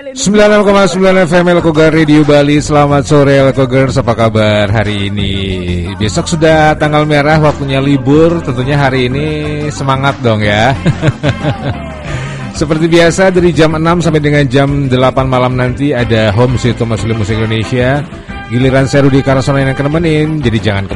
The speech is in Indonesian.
96,9 FM Elkogar Radio Bali. Selamat sore Elkogers, apa kabar hari ini? Besok sudah tanggal merah, waktunya libur. Tentunya hari ini semangat dong ya. Seperti biasa dari jam 6 sampai dengan jam 8 malam nanti ada Home Sweet Home Muslim Musik Indonesia. Giliran saya Rudi Karsono yang nemenin, jadi jangan